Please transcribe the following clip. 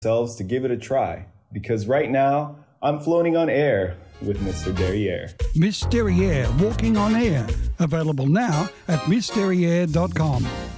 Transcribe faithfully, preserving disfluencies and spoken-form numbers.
themselves to give it a try, because right now I'm floating on air with Mister Derriere. Miss Derriere, Walking on Air. Available now at miss derriere dot com.